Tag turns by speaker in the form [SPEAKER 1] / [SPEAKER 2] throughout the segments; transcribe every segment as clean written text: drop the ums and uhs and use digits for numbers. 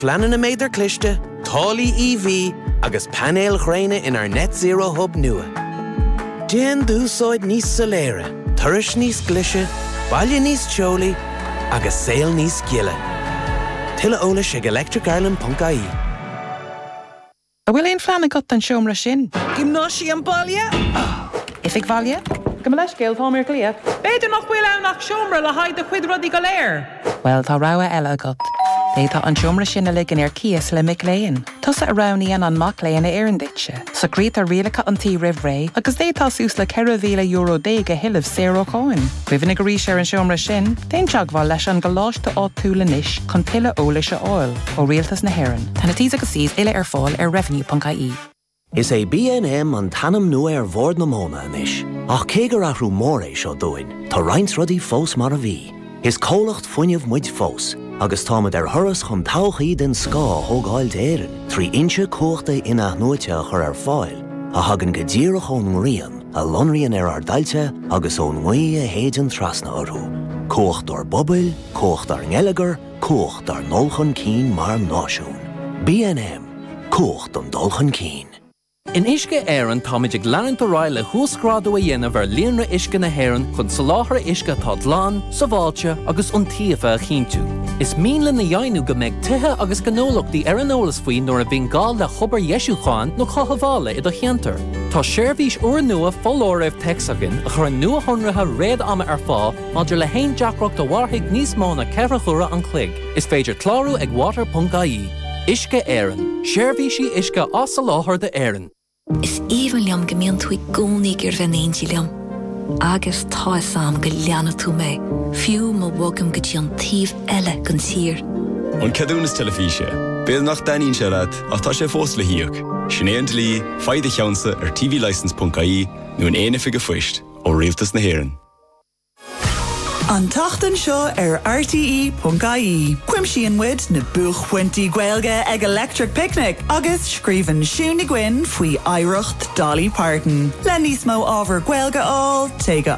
[SPEAKER 1] Flannan na méidir cliste, tálaí EV agus panel chréine in our net zero hub nua. Déan dúsáid níos soléire, turis níos glise, baile níos teolaí agus saol níos giile. Tuile ólas ag electricireland.ie.
[SPEAKER 2] A bhfuil éon fleanna got an seomra sin?
[SPEAKER 3] Gymnáisi an baile?
[SPEAKER 2] If ag bhaile? Go leis céal táimir clia.
[SPEAKER 3] Beidir nach bhfuil ann nach seomra le haid a chuid rodí go léir.
[SPEAKER 2] Well, tá rá eile agat. Détá an seomra sin a ligan cías le mic léin. Tusa a raníon an mac léin a éirinditse. So grét a rialacha an tí rih ré, agus détá sús le €100,000 déige hiileh €0 Cuimhnig go ríise ar an seomra sin, déon teagháil leis an go láiste á túla níis chun tuile ólaise áil ó rialtas na hÉireann. Tána tí agus síos ile ar fáil ar revenue.ie.
[SPEAKER 1] Is é B&M an tanam nua ar bhór na móna inis. Ach cé gur athrú mór é seo dúin, tá roinnt rudaí fós mar a bhí. Is cólacht fuinneamh muid fós, agus támad ar thuras chun tauchaí den scá thógáil d'éireann, 3 inche cóchta ina nuaite chur ar fáil, a hagan go ddíreach ón rian, a lonrian ar dailte agus ón ngaí a héidean trasna orthú. Cócht ar bobail, cócht ar ngeileagar, cócht ar nolchan cín mar náisiún. B&M, cócht an dulchan cín.
[SPEAKER 4] In Isce Éireann táid ag leann do ráil le thuascrádú a dhéanamh ar líonra Isce na hÉireann chun sa láthar Isce tá dlán, sa bháilte agus an tíofa a chinntiú. Is míle na dhéanú go méid tuthe agus gnólachtaí ar an ólas faoin nuair a bhíon gáil le chobar Ieisúcháin nó chahabhála i do cheantar. Tá seirbhís uair nua fóláireamh texagan a chur an nua honratha réad ama ar fá maidir le haon deacracht do bharthaigh níos mó na ceithre chura an clig. Is féidir clárú ag water.ie. Isce Éireann. Seirbhísí Isce as sa láthar de Éireann.
[SPEAKER 5] Is even liam gemeen thui gónig venéintje liam. Agus tá sam go leanna tú mé. Fiú má wogam go an tíh eile gan sir.
[SPEAKER 6] An cadúnas telefíse. Béad nach daín se rad ach tá sé fós le hiíoch. Sinnéant lí, faide cheansa ar tvlicense.ie nó an éana fiige fuist ó rialtas na hÉireann.
[SPEAKER 3] An tachtan seo ar RTE.ie. Cuimsíon muid na buchhaintí Gaeilge ag Electric Picnic agus scríbhann Siúna Gwyn faoi oidhreacht Dolly Parton. Le níos mó ábhar Gaeilge áil, téige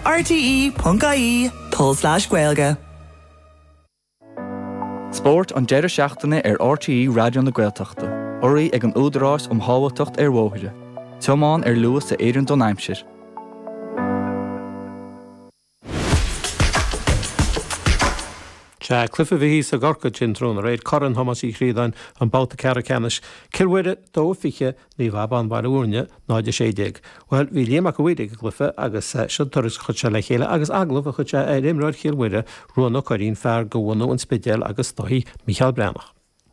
[SPEAKER 3] RTE.ie/Gaeilge.
[SPEAKER 7] Sport an deireadh seachtaine ar RTE Radio na Gaeltachta. Oraí ag an údarás hábhailteacht ar mhóthaide. Teamáin ar luas sa Éireann Don Aimsir.
[SPEAKER 8] Clifa bhí sa gorca jintrún a réid coran thomas í chrídain an báta ceara ceannis. Cilhuiide dó fiche ní bhabán bar úrne náide séideag. Well, bhí léamach go bhuiide glyfa agus sin turas chute le chéile agus aglah a chute réimráid cilhuiide ruanna choirín fear go bhhaú an spidéal agus tohí Michael Brennach.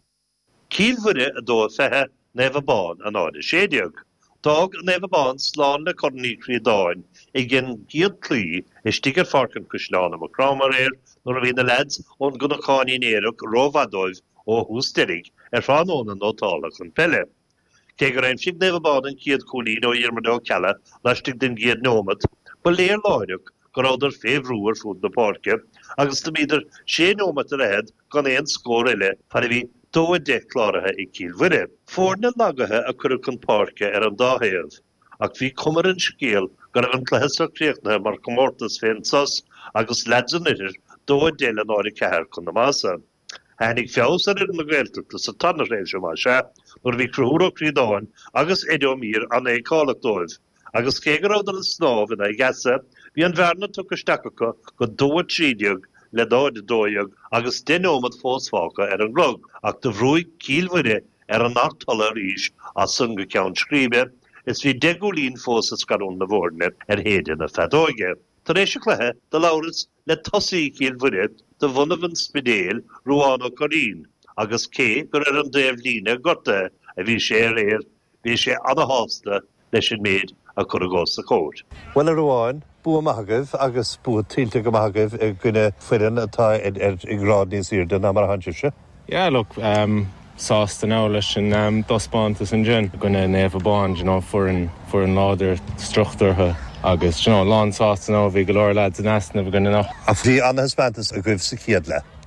[SPEAKER 9] Cilhuiide a dó fethe nefabán an áide séideag. Dag nefabán slán le corní chrídáin i gin giad clí is stigar farcan cuslána a crámar nor a bhína lads ón gunnaáí éireach róhadóibh ó hústéig ar fáóna nótálach an pelle. Cé gur raibh si nefabán an ciad cúlín ó dhéarmadó cealla leistigh den giad nómad, ba léir láireach go ráidir féhrúar fúd na páirce, agus do míidir sé nómad a réad gan éon scór eile par bhí dó deláirithe i Cilmhuiide. Fórna lagathe a chuir chun páirce ar an dáhéamh, ach bhí cumar an scéal go raibh an chléasachríochtna mar comórtas féin sas agus ledsan idir dó déile náir ceair chun na masa. Hanig feosar ar na Gaeltachta sa tanna réimse má se, nuair bhí crúró chrídáin agus idiomír an éálaach dóibh. Agus cé gur ráidir an snáb in gheasa, bhí an bhearna tuchasteacha go dó trídeag le dáide dóideag agus denómad fósfácha ar an glog, ach do bhrúig Cilmhuiide ar an nachtála ríis as san go ceann scríbe, is bhí degúlín fósas garún na bhórne ar héidir na fedóige. Tar éis se chluthe de lauras le tosaí Cilmhuiide do bhunahan spidéal ruána chorín, agus cé gur ar an déobh líne gorta a bhí sé réir, bhí sé anahásta leis an méid a chur agós sa cód.
[SPEAKER 10] Well ar bháin, bu amachagah agus bu tílte go amachagah ag gine fuireann atá ag rád níos irde na mar hanseise?
[SPEAKER 11] Yeah, look, sásta ná leis an dospáintas an gin gona nefabán, for an láidir struchtartha agus, lán sásta ná bhí go leir lads an asna bh gona nach.
[SPEAKER 10] A bhí anna hispántas a goibh sa chiad le?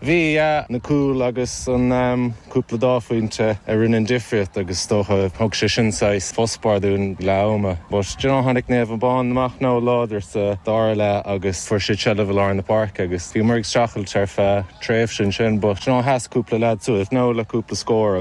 [SPEAKER 11] Bhí na cúil agus an cúpla dáfuinte ar rinne difriot agus tócha thug sé sináis fosparún leama. Bos du hánig neh bán amach ná láidir sa dáile agus fuair sé teileh lá na park agus bhí mar strachail tar fe tréimh sin, but heas cúpla lead suas nó le cúpla scór